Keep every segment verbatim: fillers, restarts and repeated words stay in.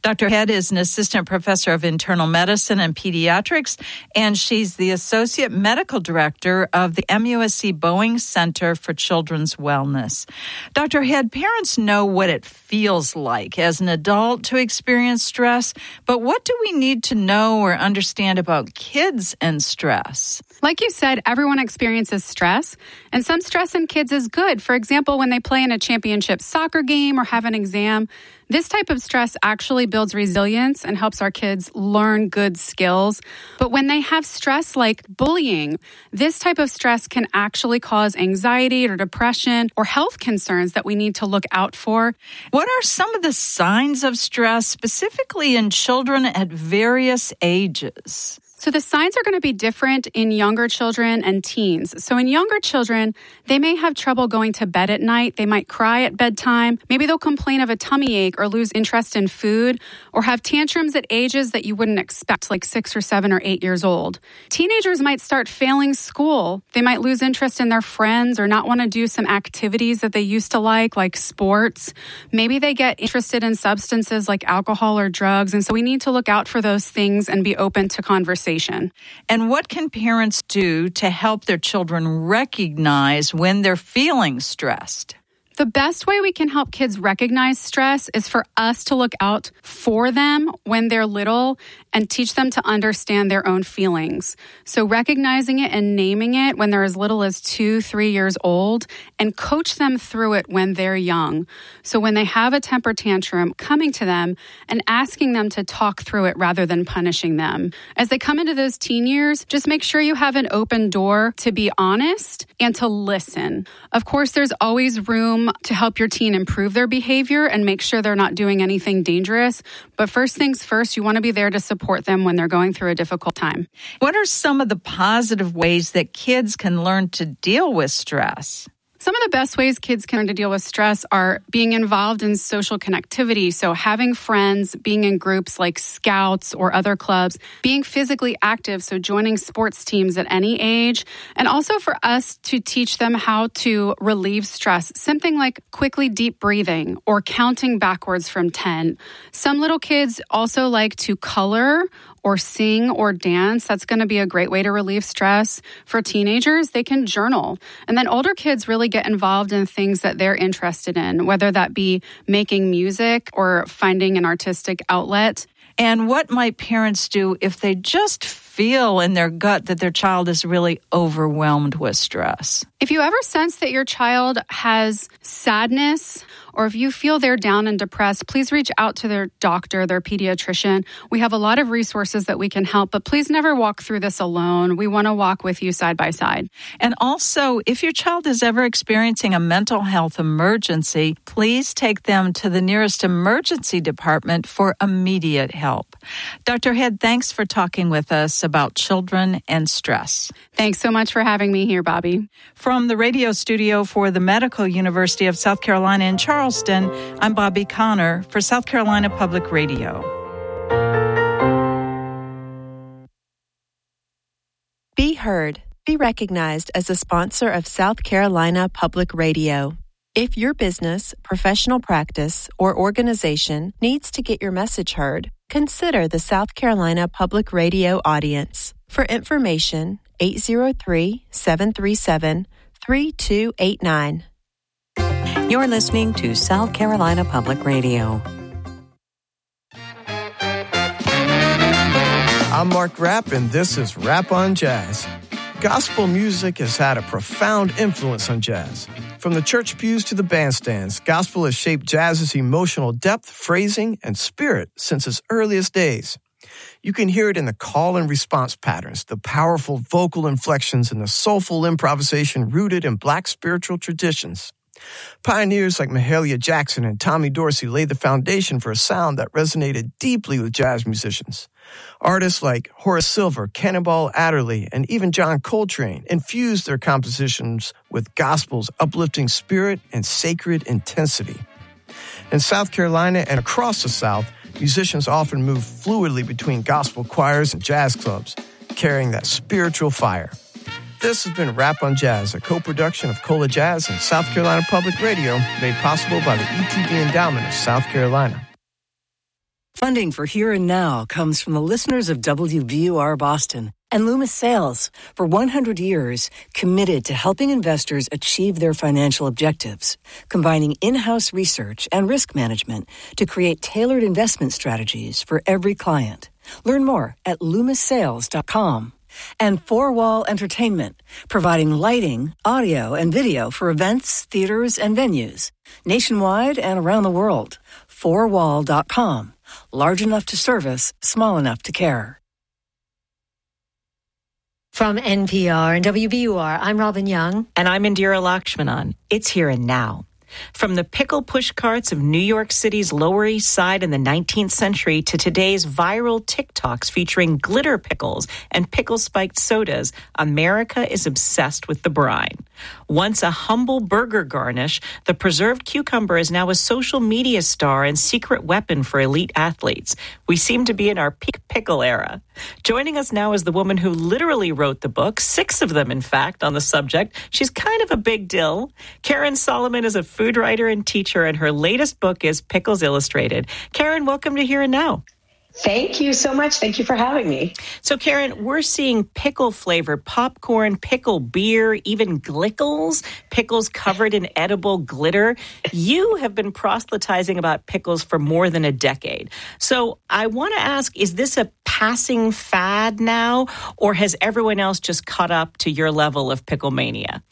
Doctor Head is an assistant professor of internal medicine and pediatrics, and she's the associate medical director of the M U S C Boeing Center for Children's Wellness. Doctor Head, parents know what it feels like as an adult to experience stress, but what do we need to know or understand about kids and stress? Like you said, everyone experiences stress, and some stress in kids is good. For example, when they play in a championship soccer game or have an exam, this type of stress actually builds resilience and helps our kids learn good skills. But when they have stress like bullying, this type of stress can actually cause anxiety or depression or health concerns that we need to look out for. What are some of the signs of stress, specifically in children at various ages? So the signs are going to be different in younger children and teens. So in younger children, they may have trouble going to bed at night. They might cry at bedtime. Maybe they'll complain of a tummy ache or lose interest in food or have tantrums at ages that you wouldn't expect, like six or seven or eight years old. Teenagers might start failing school. They might lose interest in their friends or not want to do some activities that they used to like, like sports. Maybe they get interested in substances like alcohol or drugs. And so we need to look out for those things and be open to conversation. And what can parents do to help their children recognize when they're feeling stressed? The best way we can help kids recognize stress is for us to look out for them when they're little and teach them to understand their own feelings. So recognizing it and naming it when they're as little as two, three years old, and coach them through it when they're young. So when they have a temper tantrum, coming to them and asking them to talk through it rather than punishing them. As they come into those teen years, just make sure you have an open door to be honest and to listen. Of course, there's always room to help your teen improve their behavior and make sure they're not doing anything dangerous. But first things first, you want to be there to support them when they're going through a difficult time. What are some of the positive ways that kids can learn to deal with stress? Some of the best ways kids can learn to deal with stress are being involved in social connectivity. So having friends, being in groups like scouts or other clubs, being physically active. So joining sports teams at any age. And also for us to teach them how to relieve stress. Something like quickly deep breathing or counting backwards from ten. Some little kids also like to color or sing or dance. That's going to be a great way to relieve stress. For teenagers, they can journal. And then older kids really get involved in things that they're interested in, whether that be making music or finding an artistic outlet. And what might parents do if they just feel in their gut that their child is really overwhelmed with stress? If you ever sense that your child has sadness, or if you feel they're down and depressed, please reach out to their doctor, their pediatrician. We have a lot of resources that we can help, but please never walk through this alone. We want to walk with you side by side. And also, if your child is ever experiencing a mental health emergency, please take them to the nearest emergency department for immediate help. Doctor Head, thanks for talking with us about children and stress. Thanks so much for having me here, Bobby. From the radio studio for the Medical University of South Carolina in Charleston, I'm Bobby Connor for South Carolina Public Radio. Be heard. Be recognized as a sponsor of South Carolina Public Radio. If your business, professional practice, or organization needs to get your message heard, consider the South Carolina Public Radio audience. For information, eight zero three, seven three seven, three two eight nine. You're listening to South Carolina Public Radio. I'm Mark Rapp, and this is Rap on Jazz. Gospel music has had a profound influence on jazz. From the church pews to the bandstands, gospel has shaped jazz's emotional depth, phrasing, and spirit since its earliest days. You can hear it in the call and response patterns, the powerful vocal inflections, and the soulful improvisation rooted in Black spiritual traditions. Pioneers like Mahalia Jackson and Tommy Dorsey laid the foundation for a sound that resonated deeply with jazz musicians. Artists like Horace Silver, Cannonball Adderley, and even John Coltrane infused their compositions with gospel's uplifting spirit and sacred intensity. In South Carolina and across the South, musicians often move fluidly between gospel choirs and jazz clubs, carrying that spiritual fire. This has been Rap on Jazz, a co-production of Cola Jazz and South Carolina Public Radio, made possible by the E T V Endowment of South Carolina. Funding for Here and Now comes from the listeners of W B U R Boston and Loomis Sales, for one hundred years, committed to helping investors achieve their financial objectives, combining in-house research and risk management to create tailored investment strategies for every client. Learn more at loomis sales dot com. And Four Wall Entertainment, providing lighting, audio, and video for events, theaters, and venues, nationwide and around the world. four wall dot com. Large enough to service, small enough to care. From N P R and W B U R, I'm Robin Young. And I'm Indira Lakshmanan. It's Here and Now. From the pickle pushcarts of New York City's Lower East Side in the nineteenth century to today's viral TikToks featuring glitter pickles and pickle-spiked sodas, America is obsessed with the brine. Once a humble burger garnish, the preserved cucumber is now a social media star and secret weapon for elite athletes. We seem to be in our peak pickle era. Joining us now is the woman who literally wrote the book, six of them, in fact, on the subject. She's kind of a big deal. Karen Solomon is a food writer and teacher, and her latest book is Pickles Illustrated. Karen, welcome to Here and Now. Thank you so much. Thank you for having me. So, Karen, we're seeing pickle-flavored popcorn, pickle beer, even glickles, pickles covered in edible glitter. You have been proselytizing about pickles for more than a decade. So I want to ask, is this a passing fad now, or has everyone else just caught up to your level of pickle mania?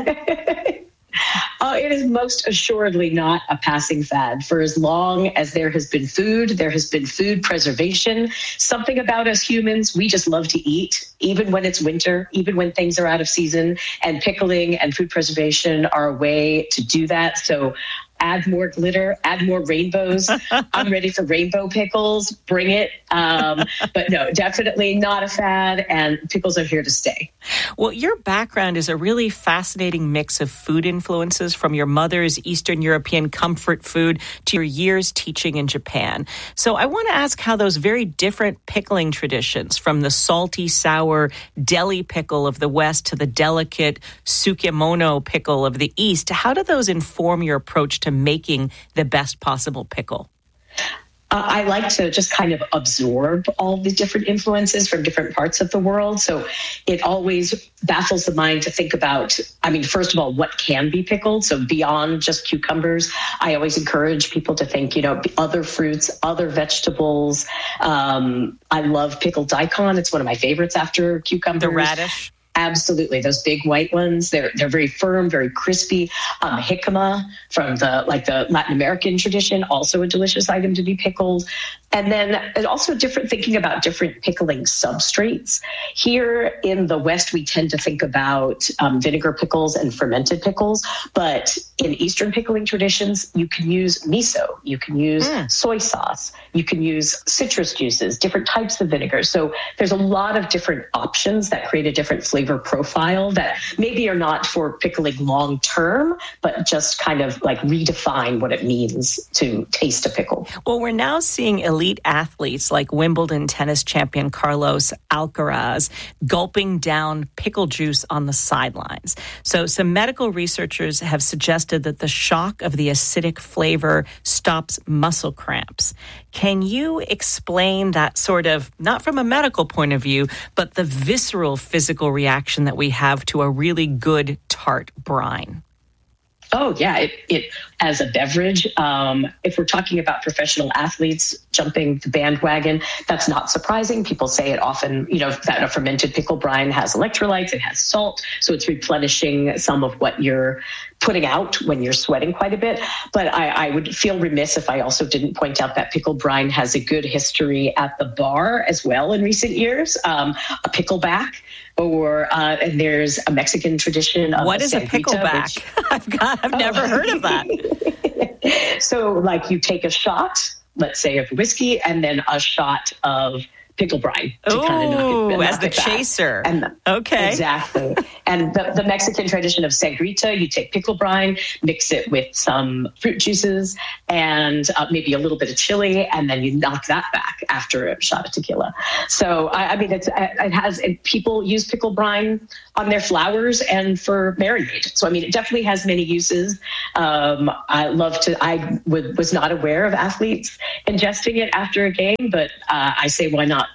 Uh, it is most assuredly not a passing fad. For as long as there has been food, there has been food preservation. Something about us humans, we just love to eat, even when it's winter, even when things are out of season. And pickling and food preservation are a way to do that. So add more glitter, add more rainbows. I'm ready for rainbow pickles. Bring it. Um, but no, definitely not a fad, and pickles are here to stay. Well, your background is a really fascinating mix of food influences, from your mother's Eastern European comfort food to your years teaching in Japan. So I want to ask how those very different pickling traditions, from the salty, sour deli pickle of the West to the delicate tsukemono pickle of the East, how do those inform your approach to to making the best possible pickle? Uh, I like to just kind of absorb all the different influences from different parts of the world. So it always baffles the mind to think about, I mean, first of all, what can be pickled? So beyond just cucumbers, I always encourage people to think, you know, other fruits, other vegetables. Um, I love pickled daikon. It's one of my favorites after cucumbers. The radish. Absolutely. Those big white ones, they're they're very firm, very crispy. Um, jicama from the like the Latin American tradition, also a delicious item to be pickled. And then also different thinking about different pickling substrates. Here in the West, we tend to think about um, vinegar pickles and fermented pickles. But in Eastern pickling traditions, you can use miso, you can use mm. soy sauce, you can use citrus juices, different types of vinegar. So there's a lot of different options that create a different flavor profile that maybe are not for pickling long term, but just kind of like redefine what it means to taste a pickle. Well, we're now seeing elite athletes like Wimbledon tennis champion Carlos Alcaraz gulping down pickle juice on the sidelines. So some medical researchers have suggested that the shock of the acidic flavor stops muscle cramps. Can you explain that sort of, not from a medical point of view, but the visceral physical reaction that we have to a really good tart brine? Oh, yeah. It, it as a beverage, um, if we're talking about professional athletes jumping the bandwagon, that's not surprising. People say it often, you know, that a fermented pickle brine has electrolytes, it has salt, so it's replenishing some of what you're putting out when you're sweating quite a bit. But I, I would feel remiss if I also didn't point out that pickle brine has a good history at the bar as well in recent years. Um, a pickleback. Or uh, and there's a Mexican tradition of what is a sangrita, pickleback? Which, I've got, I've never oh. heard of that. So, like, you take a shot, let's say, of whiskey, and then a shot of pickle brine to Ooh, kind of knock it, knock as the it back. chaser. And the, okay. Exactly. And the, the Mexican tradition of sangrita, you take pickle brine, mix it with some fruit juices and uh, maybe a little bit of chili, and then you knock that back after a shot of tequila. So, I, I mean, it's, it has, it, people use pickle brine on their flowers and for marinade. So, I mean, it definitely has many uses. Um, I love to, I would, was not aware of athletes ingesting it after a game, but uh, I say, why not?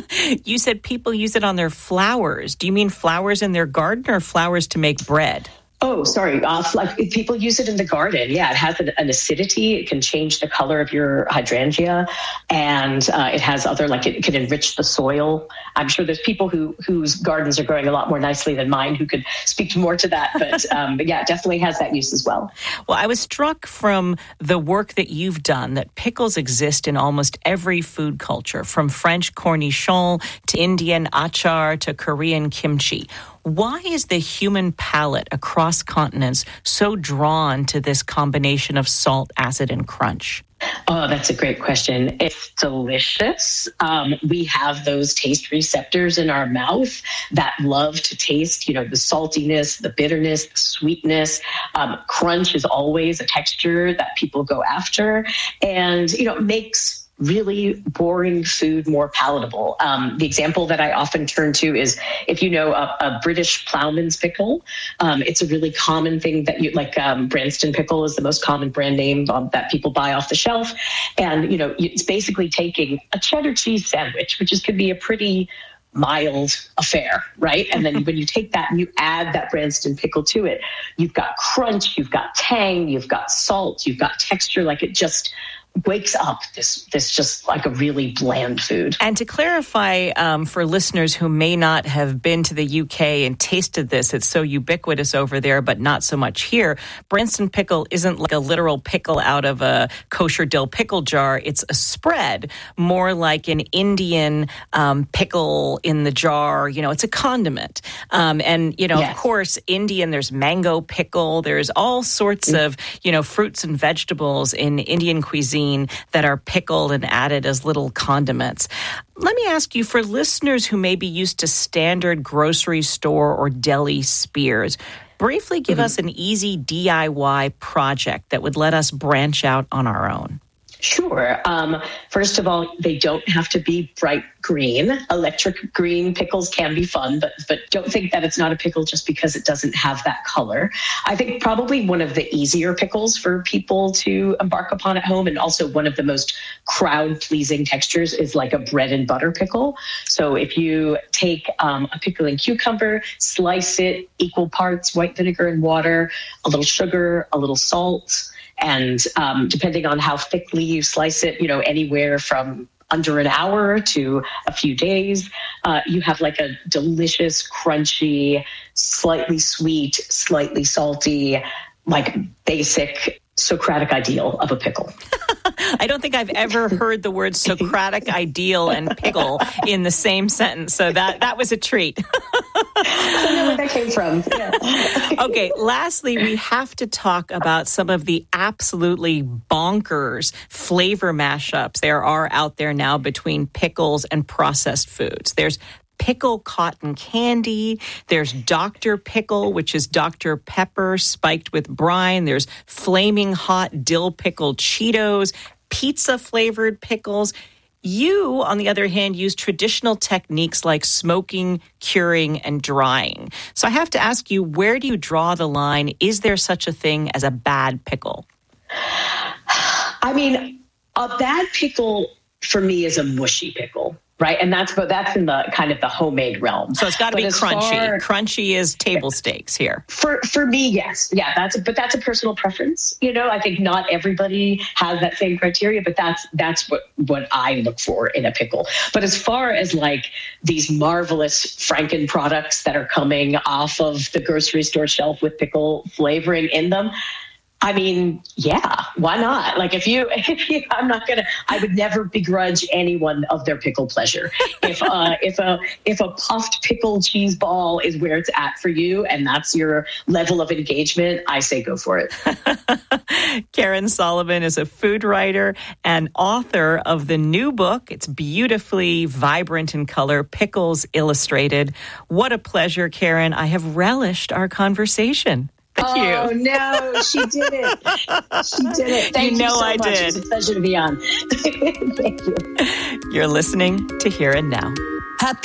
You said people use it on their flowers. Do you mean flowers in their garden or flowers to make bread? Oh, sorry. Uh, like if people use it in the garden. Yeah, it has an, an acidity. It can change the color of your hydrangea, and uh, it has other like it can enrich the soil. I'm sure there's people who whose gardens are growing a lot more nicely than mine who could speak more to that. But, um, but yeah, it definitely has that use as well. Well, I was struck from the work that you've done that pickles exist in almost every food culture, from French cornichon to Indian achar to Korean kimchi. Why is the human palate across continents so drawn to this combination of salt, acid, and crunch? Oh, that's a great question. It's delicious. Um, we have those taste receptors in our mouth that love to taste, you know, the saltiness, the bitterness, the sweetness. Um, crunch is always a texture that people go after, and, you know, it makes really boring food more palatable. Um, the example that I often turn to is if you know a, a British ploughman's pickle. Um, it's a really common thing that you like. Um, Branston pickle is the most common brand name um, that people buy off the shelf, and you know it's basically taking a cheddar cheese sandwich, which is could be a pretty mild affair, right? And then when you take that and you add that Branston pickle to it, you've got crunch, you've got tang, you've got salt, you've got texture. Like it just wakes up this this just like a really bland food. And to clarify um, for listeners who may not have been to the U K and tasted this, it's so ubiquitous over there, but not so much here. Branston pickle isn't like a literal pickle out of a kosher dill pickle jar. It's a spread, more like an Indian um, pickle in the jar. You know, it's a condiment. Um, and, you know, yes. Of course, Indian, there's mango pickle. There's all sorts mm. of, you know, fruits and vegetables in Indian cuisine that are pickled and added as little condiments. Let me ask you, for listeners who may be used to standard grocery store or deli spears, briefly give mm-hmm. us an easy D I Y project that would let us branch out on our own. Sure. Um, first of all, they don't have to be bright green. Electric green pickles can be fun, but but don't think that it's not a pickle just because it doesn't have that color. I think probably one of the easier pickles for people to embark upon at home, and also one of the most crowd-pleasing textures, is like a bread and butter pickle. So if you take um, a pickling cucumber, slice it equal parts white vinegar and water, a little sugar, a little salt, and um, depending on how thickly you slice it, you know, anywhere from under an hour to a few days, uh, you have like a delicious, crunchy, slightly sweet, slightly salty, like basic Socratic ideal of a pickle. I don't think I've ever heard the word Socratic ideal and pickle in the same sentence. So that, that was a treat. I don't know where that came from. Yeah. Okay, lastly, we have to talk about some of the absolutely bonkers flavor mashups there are out there now between pickles and processed foods. There's pickle cotton candy. There's Doctor Pickle, which is Doctor Pepper spiked with brine. There's flaming hot dill pickled Cheetos, pizza flavored pickles. You, on the other hand, use traditional techniques like smoking, curing, and drying. So I have to ask you, where do you draw the line? Is there such a thing as a bad pickle? I mean, a bad pickle for me is a mushy pickle. Right. And that's but that's in the kind of the homemade realm. So it's got to be crunchy. Far, crunchy is table stakes here. For for me, yes. Yeah, that's a, but that's a personal preference. You know, I think not everybody has that same criteria, but that's that's what, what I look for in a pickle. But as far as like these marvelous Franken products that are coming off of the grocery store shelf with pickle flavoring in them, I mean, yeah, why not? Like if you, if you I'm not going to, I would never begrudge anyone of their pickle pleasure. If, uh, if a, if a puffed pickle cheese ball is where it's at for you and that's your level of engagement, I say go for it. Karen Sullivan is a food writer and author of the new book. It's beautifully vibrant in color, Pickles Illustrated. What a pleasure, Karen. I have relished our conversation. Thank you. Oh, no, she did it. She did it. Thank you, you know so I much. did. It was a pleasure to be on. Thank you. You're listening to Here and Now. Happy